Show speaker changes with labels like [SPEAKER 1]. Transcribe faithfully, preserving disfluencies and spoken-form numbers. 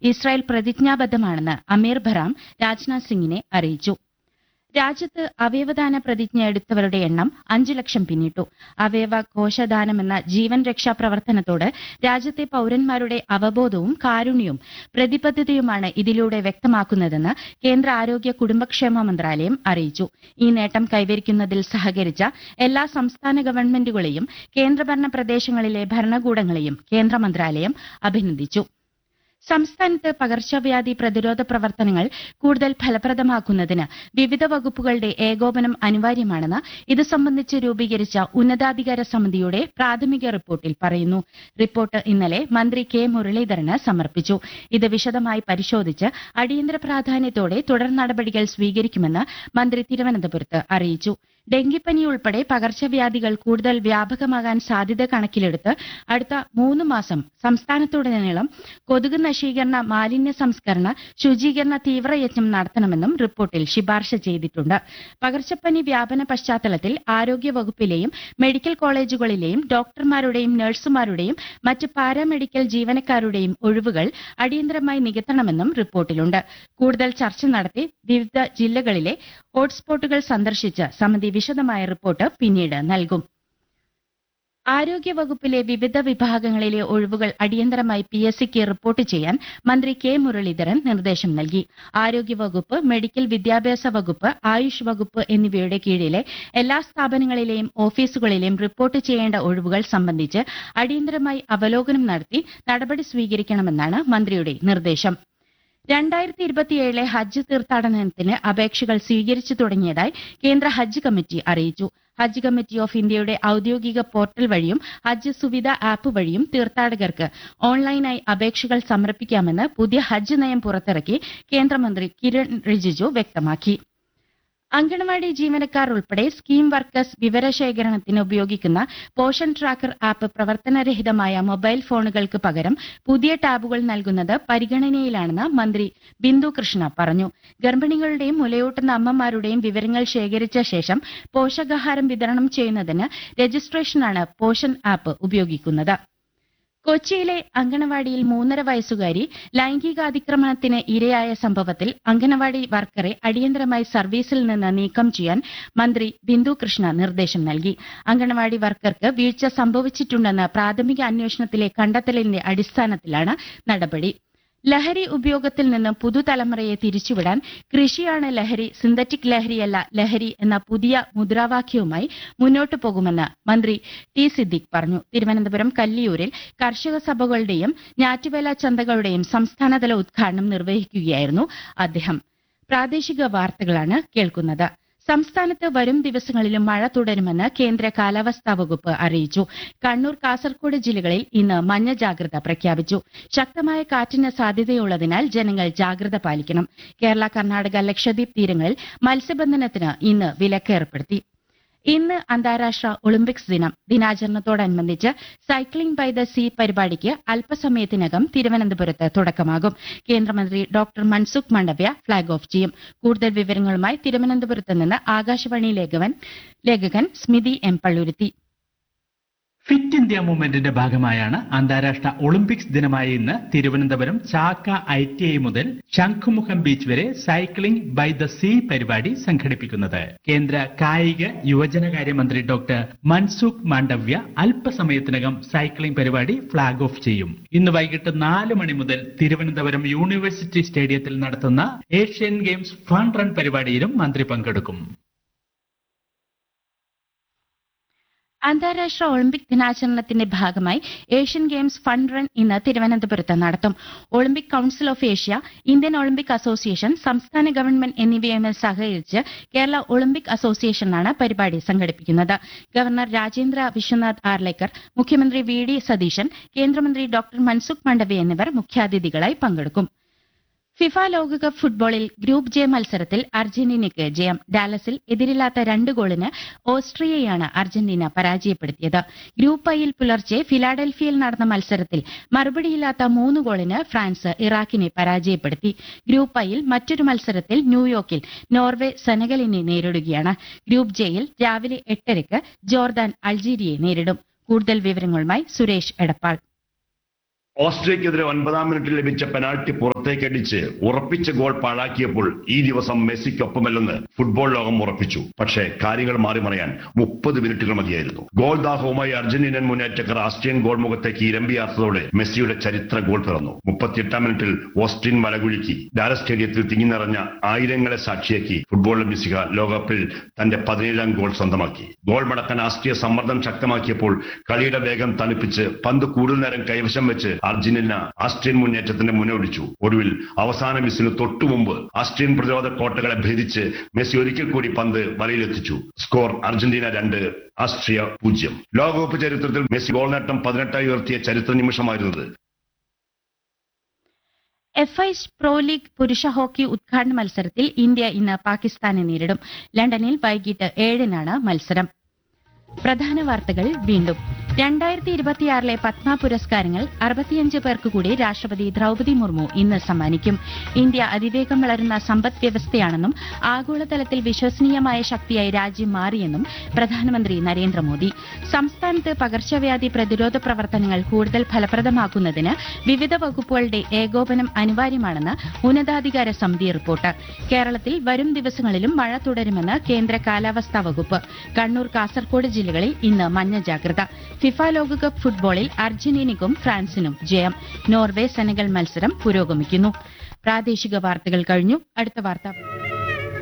[SPEAKER 1] Israel പ്രതിജ്ഞാബദ്ധമാണെന്ന് അമീർ ബറാം രാജ്നാഥ് സിംഗിനെ അറിയിച്ചു. രാജ്യത്ത് അവയവദാന പ്രതിജ്ഞ എടുത്തവരുടെ എണ്ണം അഞ്ചു ലക്ഷം പിന്നിട്ടു. അവയവ കോശദാനമെന്ന ജീവൻ രക്ഷാ പ്രവർത്തനത്തോട് രാജ്യത്തെ പൌരന്മാരുടെ അവബോധവും കാരുണ്യവും പ്രതിബദ്ധതയുമാണ് ഇതിലൂടെ വ്യക്തമാക്കുന്നതെന്ന് കേന്ദ്ര ആരോഗ്യ കുടുംബക്ഷേമ മന്ത്രാലയം അറിയിച്ചു. ഈ നേട്ടം കൈവരിക്കുന്നതിൽ സഹകരിച്ച എല്ലാ സംസ്ഥാന ഗവൺമെന്റുകളെയും കേന്ദ്രഭരണ പ്രദേശങ്ങളിലെ ഭരണകൂടങ്ങളെയും കേന്ദ്ര മന്ത്രാലയം അഭിനന്ദിച്ചു. സംസ്ഥാനത്ത് പകർച്ചവ്യാധി പ്രതിരോധ പ്രവർത്തനങ്ങൾ കൂടുതൽ ഫലപ്രദമാക്കുന്നതിന് വിവിധ വകുപ്പുകളുടെ ഏകോപനം അനിവാര്യമാണെന്ന് ഇത് സംബന്ധിച്ച് രൂപീകരിച്ച ഉന്നതാധികാര സമിതിയുടെ പ്രാഥമിക റിപ്പോർട്ടിൽ പറയുന്നു. റിപ്പോർട്ട് ഇന്നലെ മന്ത്രി കെ മുരളീധരന് സമർപ്പിച്ചു. ഇത് വിശദമായി പരിശോധിച്ച് അടിയന്തര പ്രാധാന്യത്തോടെ തുടർ നടപടികൾ സ്വീകരിക്കുമെന്ന് മന്ത്രി തിരുവനന്തപുരത്ത് അറിയിച്ചു. ഡെങ്കിപ്പനി ഉൾപ്പെടെ പകർച്ചവ്യാധികൾ കൂടുതൽ വ്യാപകമാകാൻ സാധ്യത കണക്കിലെടുത്ത് അടുത്ത മൂന്ന് മാസം സംസ്ഥാനത്തുടനീളം കൊതുക് നശീകരണ, മാലിന്യ സംസ്കരണ, ശുചീകരണ തീവ്രയജ്ഞം നടത്തണമെന്നും റിപ്പോർട്ടിൽ ശുപാർശ ചെയ്തിട്ടുണ്ട്. പകർച്ചപ്പനി വ്യാപന പശ്ചാത്തലത്തിൽ ആരോഗ്യവകുപ്പിലെയും മെഡിക്കൽ കോളേജുകളിലെയും ഡോക്ടർമാരുടെയും നഴ്സുമാരുടെയും മറ്റ് പാരാമെഡിക്കൽ ജീവനക്കാരുടെയും ഒഴിവുകൾ അടിയന്തരമായി നികത്തണമെന്നും റിപ്പോർട്ടിലുണ്ട്. കൂടുതൽ ചർച്ച നടത്തി വിവിധ ജില്ലകളിലെ ഹോട്ട്സ്പോട്ടുകൾ സന്ദർശിച്ച് സമിതി വിശദമായ റിപ്പോർട്ട് പിന്നീട് നൽകും. ആരോഗ്യവകുപ്പിലെ വിവിധ വിഭാഗങ്ങളിലെ ഒഴിവുകൾ അടിയന്തരമായി പി എസ് സിക്ക് റിപ്പോർട്ട് ചെയ്യാൻ മന്ത്രി കെ മുരളീധരൻ നിർദ്ദേശം നൽകി. ആരോഗ്യവകുപ്പ്, മെഡിക്കൽ വിദ്യാഭ്യാസ വകുപ്പ്, ആയുഷ് വകുപ്പ് എന്നിവയുടെ കീഴിലെ എല്ലാ സ്ഥാപനങ്ങളിലെയും ഓഫീസുകളിലെയും റിപ്പോർട്ട് ചെയ്യേണ്ട ഒഴിവുകൾ സംബന്ധിച്ച് അടിയന്തരമായി അവലോകനം നടത്തി നടപടി സ്വീകരിക്കണമെന്നാണ് മന്ത്രിയുടെ നിർദ്ദേശം. രണ്ടായിരത്തി ഇരുപത്തിയേഴിലെ ഹജ്ജ് തീർത്ഥാടനത്തിന് അപേക്ഷകൾ സ്വീകരിച്ചു തുടങ്ങിയതായി കേന്ദ്ര ഹജ്ജ് കമ്മിറ്റി അറിയിച്ചു. ഹജ്ജ് കമ്മിറ്റി ഓഫ് ഇന്ത്യയുടെ ഔദ്യോഗിക പോർട്ടൽ വഴിയും ഹജ്ജ് സുവിധ ആപ്പ് വഴിയും തീർത്ഥാടകർക്ക് ഓൺലൈനായി അപേക്ഷകൾ സമർപ്പിക്കാമെന്ന് പുതിയ ഹജ്ജ് നയം പുറത്തിറക്കി കേന്ദ്രമന്ത്രി കിരൺ റിജിജു വ്യക്തമാക്കി. അങ്കണവാടി ജീവനക്കാർ ഉൾപ്പെടെ സ്കീം വർക്കേഴ്സ് വിവരശേഖരണത്തിന് ഉപയോഗിക്കുന്ന പോഷൻ ട്രാക്കർ ആപ്പ് പ്രവർത്തനരഹിതമായ മൊബൈൽ ഫോണുകൾക്ക് പകരം പുതിയ ടാബുകൾ നൽകുന്നത് പരിഗണനയിലാണെന്ന് മന്ത്രി ബിന്ദു കൃഷ്ണ പറഞ്ഞു. ഗർഭിണികളുടെയും മുലയൂട്ടുന്ന അമ്മമാരുടെയും വിവരങ്ങൾ ശേഖരിച്ച ശേഷം പോഷകാഹാരം വിതരണം ചെയ്യുന്നതിന് രജിസ്ട്രേഷനാണ് പോഷൻ ആപ്പ് ഉപയോഗിക്കുന്നത്. കൊച്ചിയിലെ അങ്കണവാടിയിൽ മൂന്നര വയസ്സുകാരി ലൈംഗികാതിക്രമണത്തിന് ഇരയായ സംഭവത്തിൽ അങ്കണവാടി വർക്കറെ അടിയന്തരമായി സർവീസിൽ നിന്ന് നീക്കം ചെയ്യാൻ മന്ത്രി ബിന്ദു കൃഷ്ണ നിർദ്ദേശം നൽകി. അങ്കണവാടി വർക്കർക്ക് വീഴ്ച സംഭവിച്ചിട്ടുണ്ടെന്ന പ്രാഥമിക അന്വേഷണത്തിലെ കണ്ടെത്തലിന്റെ അടിസ്ഥാനത്തിലാണ് നടപടി. ലഹരി ഉപയോഗത്തിൽ നിന്ന് പുതുതലമുറയെ തിരിച്ചുവിടാൻ കൃഷിയാണ് ലഹരി, സിന്തറ്റിക് ലഹരിയല്ല ലഹരി എന്ന പുതിയ മുദ്രാവാക്യവുമായി മുന്നോട്ടു പോകുമെന്ന് മന്ത്രി ടി സിദ്ദിഖ് പറഞ്ഞു. തിരുവനന്തപുരം കല്ലിയൂരിൽ കർഷക സഭകളുടെയും ഞാറ്റുവേല ചന്തകളുടെയും സംസ്ഥാനതല ഉദ്ഘാടനം നിർവഹിക്കുകയായിരുന്നു അദ്ദേഹം. പ്രാദേശിക വാർത്തകളാണ് കേൾക്കുന്നത്. സംസ്ഥാനത്ത് വരും ദിവസങ്ങളിലും മഴ തുടരുമെന്ന് കേന്ദ്ര കാലാവസ്ഥാ വകുപ്പ് അറിയിച്ചു. കണ്ണൂർ, കാസർകോട് ജില്ലകളിൽ ഇന്ന് മഞ്ഞ ജാഗ്രത പ്രഖ്യാപിച്ചു. ശക്തമായ കാറ്റിന് സാധ്യതയുള്ളതിനാൽ ജനങ്ങൾ ജാഗ്രത പാലിക്കണം. കേരള, കർണാടക, ലക്ഷദ്വീപ് തീരങ്ങളിൽ മത്സ്യബന്ധനത്തിന് ഇന്ന് വിലക്ക് ഏർപ്പെടുത്തി. ഇന്ന് അന്താരാഷ്ട്ര ഒളിമ്പിക്സ് ദിനം. ദിനാചരണത്തോടനുബന്ധിച്ച് സൈക്ലിംഗ് ബൈ ദ സീ പരിപാടിക്ക് അല്പസമയത്തിനകം തിരുവനന്തപുരത്ത് തുടക്കമാകും. കേന്ദ്രമന്ത്രി doctor Mansukh Mandaviya flag off ചെയ്യും. കൂടുതൽ വിവരങ്ങളുമായി തിരുവനന്തപുരത്ത് നിന്ന് ആകാശവാണി ലേഖകൻ സ്മിതി എം പള്ളുരുത്തി.
[SPEAKER 2] ഫിറ്റ് ഇന്ത്യ മൂവ്മെന്റിന്റെ ഭാഗമായാണ് അന്താരാഷ്ട്ര ഒളിമ്പിക്സ് ദിനമായ ഇന്ന് തിരുവനന്തപുരം ചാക്ക ഐ ടി ഐ മുതൽ ശംഖുമുഖം ബീച്ച് വരെ സൈക്ലിംഗ് ബൈ ദ സീ പരിപാടി സംഘടിപ്പിക്കുന്നത്. കേന്ദ്ര കായിക യുവജനകാര്യമന്ത്രി ഡോക്ടർ മൻസുഖ് മാണ്ഡവ്യ അല്പസമയത്തിനകം സൈക്ലിംഗ് പരിപാടി ഫ്ളാഗ് ഓഫ് ചെയ്യും. ഇന്ന് വൈകിട്ട് നാല് മണി മുതൽ തിരുവനന്തപുരം യൂണിവേഴ്സിറ്റി സ്റ്റേഡിയത്തിൽ നടത്തുന്ന ഏഷ്യൻ ഗെയിംസ് ഫൺ റൺ പരിപാടിയിലും മന്ത്രി പങ്കെടുക്കും.
[SPEAKER 1] അന്താരാഷ്ട്ര ഒളിമ്പിക് ദിനാചരണത്തിന്റെ ഭാഗമായി ഏഷ്യൻ ഗെയിംസ് ഫൺ റൺ ഇന്ന് തിരുവനന്തപുരത്ത് നടത്തും. Olympic council of Asia, Indian Olympic association, സംസ്ഥാന ഗവൺമെന്റ് എന്നിവയുമായി സഹകരിച്ച് കേരള ഒളിമ്പിക് അസോസിയേഷനാണ് പരിപാടി സംഘടിപ്പിക്കുന്നത്. ഗവർണർ രാജേന്ദ്ര വിശ്വനാഥ് ആർലേക്കർ, മുഖ്യമന്ത്രി വി ഡി സതീശൻ, കേന്ദ്രമന്ത്രി ഡോക്ടർ മൻസുഖ് മാണ്ഡവ്യ എന്നിവർ മുഖ്യാതിഥികളായി പങ്കെടുക്കും. ഫിഫ ലോകകപ്പ് ഫുട്ബോളിൽ ഗ്രൂപ്പ് ജെ മത്സരത്തിൽ അർജന്റീനയ്ക്ക് ജയം. ഡാലസിൽ എതിരില്ലാത്ത രണ്ട് ഗോളിന് ഓസ്ട്രിയയാണ് അർജന്റീന പരാജയപ്പെടുത്തിയത്. ഗ്രൂപ്പ് ഐയിൽ പുലർച്ചെ ഫിലാഡൽഫിയയിൽ നടന്ന മത്സരത്തിൽ മറുപടിയില്ലാത്ത മൂന്ന് ഗോളിന് ഫ്രാൻസ് ഇറാഖിനെ പരാജയപ്പെടുത്തി. ഗ്രൂപ്പ് ഐയിൽ മറ്റൊരു മത്സരത്തിൽ ന്യൂയോർക്കിൽ നോർവെ സെനഗലിനെ നേരിടുകയാണ്. ഗ്രൂപ്പ് ജെയിൽ രാവിലെ എട്ടരയ്ക്ക് ജോർദാൻ അൾജീരിയയെ നേരിടും. കൂടുതൽ വിവരങ്ങളുമായി സുരേഷ് എടപ്പാൾ.
[SPEAKER 3] ഓസ്ട്രിയക്കെതിരെ ഒൻപതാം മിനിറ്റിൽ ലഭിച്ച പെനാൽറ്റി പുറത്തേക്കടിച്ച് ഉറപ്പിച്ച ഗോൾ പാഴാക്കിയപ്പോൾ ഈ ദിവസം മെസ്സിക്കൊപ്പമല്ലെന്ന് ഫുട്ബോൾ ലോകം ഉറപ്പിച്ചു. പക്ഷേ കാര്യങ്ങൾ മാറിമറിയാൻ മുപ്പത് മിനിറ്റുകൾ മതിയായിരുന്നു. ഗോൾ ദാഹവുമായി അർജന്റീനൻ മുന്നേറ്റക്കാർ ആസ്ട്രിയൻ ഗോൾ മുഖത്തേക്ക് ഇരമ്പിയാർത്തതോടെ മെസ്സിയുടെ ചരിത്ര ഗോൾ പിറന്നു. മുപ്പത്തിയെട്ടാം മിനിറ്റിൽ ഓസ്ട്രിയൻ മലകുലുക്കി ഡാലസ് സ്റ്റേഡിയത്തിൽ തിങ്ങി നിറഞ്ഞ ആയിരങ്ങളെ സാക്ഷിയാക്കി ഫുട്ബോൾ മെസ്സിഹ ലോകകപ്പിൽ തന്റെ പതിനേഴാം ഗോൾ സ്വന്തമാക്കി. ഗോൾ മടക്കാൻ ആസ്ട്രിയ സമ്മർദ്ദം ശക്തമാക്കിയപ്പോൾ കളിയുടെ വേഗം തണുപ്പിച്ച് പന്ത് കൂടുതൽ നേരം കൈവശം വെച്ച് അർജന്റീന ആസ്ട്രിയൻ മുന്നേറ്റത്തിന്റെ മുന്നോടിച്ചു. ഒടുവിൽ അവസാന മിസ്സിന് തൊട്ടു മുമ്പ് ആസ്ട്രിയൻ പ്രതിരോധ കോട്ടകളെ ഭേദിച്ച് മെസ്സി ഒരിക്കൽ കൂടി പന്ത് വലയിലെത്തിച്ചു. സ്കോർ അർജന്റീന രണ്ട് ആസ്ട്രിയ പൂജ്യം. ലോകകപ്പ് ചരിത്രത്തിൽ മെസ്സി ഗോൾ നേട്ടം പതിനെട്ടായി ഉയർത്തിയ ചരിത്ര നിമിഷമായിരുന്നത്.
[SPEAKER 1] എഫ് ഐ പ്രോ ലീഗ് പുരുഷ ഹോക്കി ഉദ്ഘാടന മത്സരത്തിൽ ഇന്ത്യ ഇന്ന് പാകിസ്ഥാനെ നേരിടും. ലണ്ടനിൽ വൈകിട്ട് ഏഴിനാണ് മത്സരം. പ്രധാന വാർത്തകൾ വീണ്ടും. രണ്ടായിരത്തി ഇരുപത്തിയാറിലെ പത്മ പുരസ്കാരങ്ങൾ അറുപത്തിയഞ്ച് പേർക്ക് കൂടി രാഷ്ട്രപതി ദ്രൌപദി മുർമു ഇന്ന് സമ്മാനിക്കും. ഇന്ത്യ അതിവേഗം വളരുന്ന സമ്പദ് വ്യവസ്ഥയാണെന്നും ആഗോളതലത്തിൽ വിശ്വസനീയമായ ശക്തിയായി രാജ്യം മാറിയെന്നും പ്രധാനമന്ത്രി നരേന്ദ്രമോദി. സംസ്ഥാനത്ത് പകർച്ചവ്യാധി പ്രതിരോധ പ്രവർത്തനങ്ങൾ കൂടുതൽ ഫലപ്രദമാക്കുന്നതിന് വിവിധ വകുപ്പുകളുടെ ഏകോപനം അനിവാര്യമാണെന്ന് ഉന്നതാധികാര സമിതി റിപ്പോർട്ട്. കേരളത്തിൽ വരും ദിവസങ്ങളിലും മഴ തുടരുമെന്ന് കേന്ദ്ര കാലാവസ്ഥാ വകുപ്പ്. കണ്ണൂർ, കാസർകോട് ജില്ലകളിൽ ഇന്ന് മഞ്ഞ ജാഗ്രത. ഫിഫ ലോകകപ്പ് ഫുട്ബോളിൽ അർജന്റീനയ്ക്കും ഫ്രാൻസിനും ജയം. നോർവേ സെനഗൽ മത്സരം പുരോഗമിക്കുന്നു. പ്രാദേശിക വാർത്തകൾ കഴിഞ്ഞു. അടുത്ത വാർത്ത